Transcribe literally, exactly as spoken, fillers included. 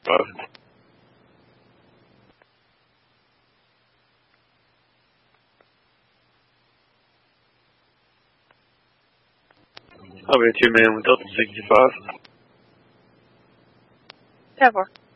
Past. Avete mesmo, dat is ik je past. Ja hoor.